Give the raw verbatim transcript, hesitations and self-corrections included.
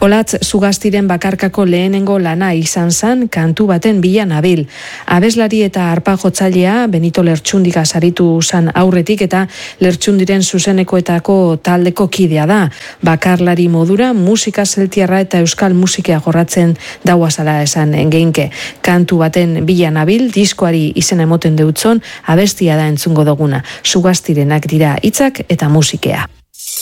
Olatz Zugastiren bakarkako lehenengo lana izan zen kantu baten bila nabil. Abeslari eta arpa jotzailea Benito Lertxundiga saritu zan aurretik eta Lertxundiren zuzenekoetako taldeko kidea da. Bakarlari modura musika zeltiarra eta euskal musikea jorratzen dauazala esan engeinke. Kantu baten bila nabil diskoari izena emoten deutzon abestia da entzungo duguna. Zugastirenak dira hitzak eta musikea.